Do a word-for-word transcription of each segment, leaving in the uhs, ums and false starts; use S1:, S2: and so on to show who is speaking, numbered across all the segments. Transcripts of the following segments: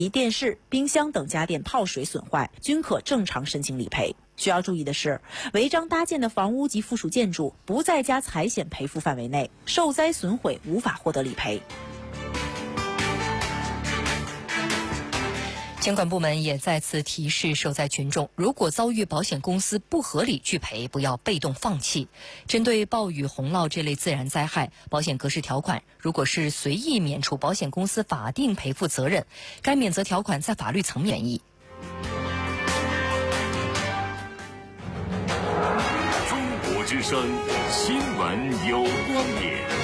S1: 电视、冰箱等家电泡水损坏，均可正常申请理赔。需要注意的是，违章搭建的房屋及附属建筑不在家财险赔付范围内，受灾损毁无法获得理赔。
S2: 监管部门也再次提示受灾群众，如果遭遇保险公司不合理拒赔，不要被动放弃。针对暴雨、洪涝这类自然灾害，保险格式条款如果是随意免除保险公司法定赔付责任，该免责条款在法律层面原意。
S3: 中国之声新闻有观点。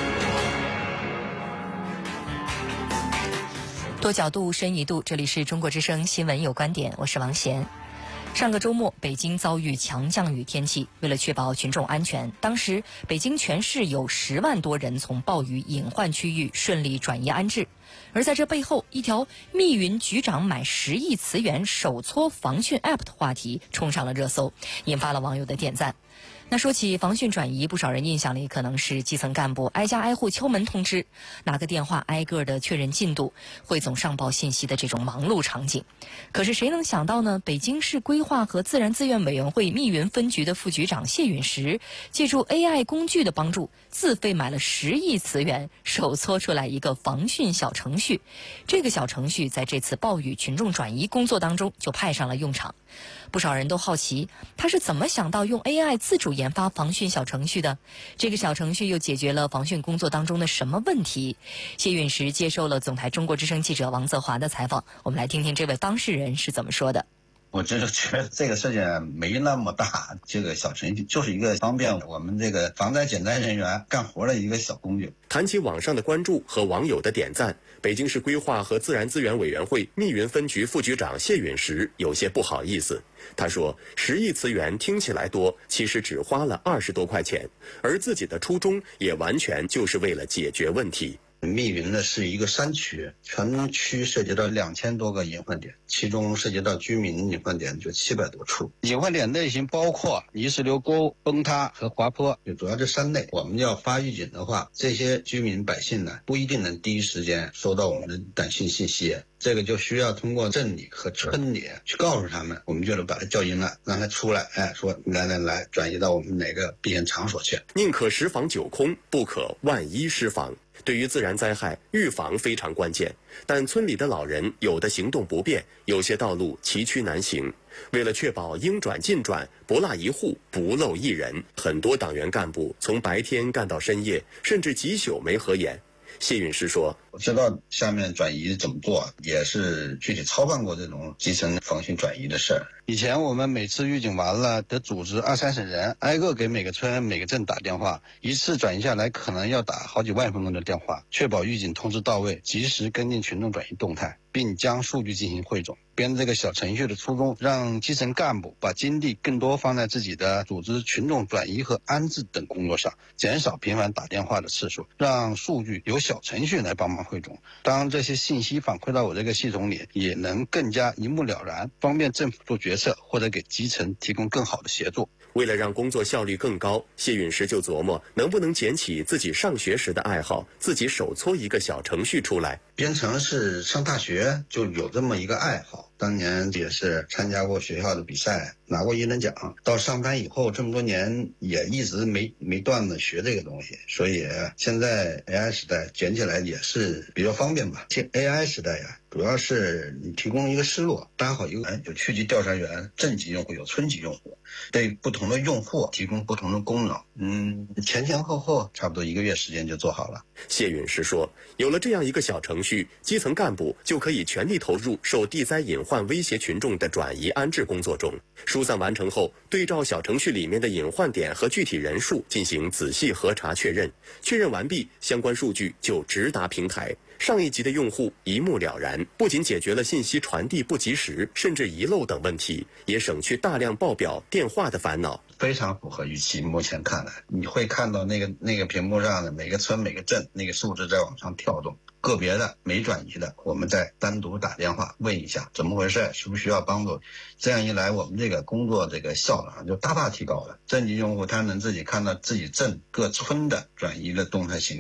S2: 多角度深一度，这里是中国之声新闻有观点，我是王贤。上个周末，北京遭遇强降雨天气，为了确保群众安全，当时北京全市有十万多人从暴雨隐患区域顺利转移安置。而在这背后，一条密云局长买十亿磁源手搓防汛 App 的话题冲上了热搜，引发了网友的点赞。那说起防汛转移，不少人印象里可能是基层干部挨家挨户敲门通知，拿个电话挨个的确认进度，汇总上报信息的这种忙碌场景。可是谁能想到呢？北京市规划和自然资源委员会密云分局的副局长谢允石，借助 A I 工具的帮助，自费买了十亿磁源，手搓出来一个防汛小程序。这个小程序在这次暴雨群众转移工作当中就派上了用场。不少人都好奇，他是怎么想到用 A I 自主研发防汛小程序的？这个小程序又解决了防汛工作当中的什么问题？谢允石接受了总台中国之声记者王泽华的采访，我们来听听这位当事人是怎么说的。
S4: 我真是觉得这个事情没那么大，这个小程序就是一个方便我们这个防灾减灾人员干活的一个小工具。
S5: 谈起网上的关注和网友的点赞，北京市规划和自然资源委员会密云分局副局长谢允石有些不好意思。他说，十亿磁源听起来多，其实只花了二十多块钱，而自己的初衷也完全就是为了解决问题。
S4: 密云呢是一个山区，全区涉及到两千多个隐患点，其中涉及到居民隐患点就七百多处。隐患点类型包括泥石流沟、崩塌和滑坡，就主要这三类。我们要发预警的话，这些居民百姓呢不一定能第一时间收到我们的短信信息，这个就需要通过镇里和村里去告诉他们，我们就能把他叫进来，让他出来，哎，说来来来，转移到我们哪个避险场所去。
S5: 宁可十防九空，不可万一失防。对于自然灾害，预防非常关键，但村里的老人有的行动不便，有些道路崎岖难行。为了确保应转尽转，不落一户，不漏一人，很多党员干部从白天干到深夜，甚至几宿没合眼。谢允石说，
S4: 我知道下面转移怎么做，也是具体操办过这种基层防汛转移的事儿。以前我们每次预警完了，得组织二三十人，挨个给每个村每个镇打电话，一次转移下来可能要打好几万分钟的电话，确保预警通知到位，及时跟进群众转移动态，并将数据进行汇总。编这个小程序的初衷，让基层干部把精力更多放在自己的组织群众转移和安置等工作上，减少频繁打电话的次数，让数据由小程序来帮忙汇总。当这些信息反馈到我这个系统里，也能更加一目了然，方便政府做决策或者给基层提供更好的协助。
S5: 为了让工作效率更高，谢允石就琢磨能不能捡起自己上学时的爱好，自己手搓一个小程序出来。
S4: 编程是上大学就有这么一个爱好，当年也是参加过学校的比赛，拿过一等奖。到上班以后这么多年，也一直没没断的学这个东西，所以现在 A I 时代捡起来也是比较方便吧。这 A I 时代呀，主要是你提供一个思路，搭好一个有区级调查员、镇级用户、有村级用户，对不同的用户提供不同的功能。嗯，前前后后差不多一个月时间就做好了。
S5: 谢允石说，有了这样一个小程序，基层干部就可以全力投入受地灾隐患威胁群众的转移安置工作中。疏散完成后，对照小程序里面的隐患点和具体人数进行仔细核查确认，确认完毕，相关数据就直达平台。上一级的用户一目了然，不仅解决了信息传递不及时甚至遗漏等问题，也省去大量报表电话的烦恼，
S4: 非常符合预期。目前看来，你会看到那个那个屏幕上的每个村每个镇那个数字在往上跳动，个别的没转移的，我们再单独打电话问一下怎么回事，需不需要帮助。这样一来，我们这个工作这个效率就大大提高了。镇级用户他能自己看到自己镇各村的转移的动态情况，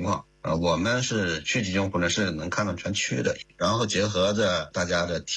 S4: 呃，我们是区级用户呢是能看到全区的，然后结合着大家的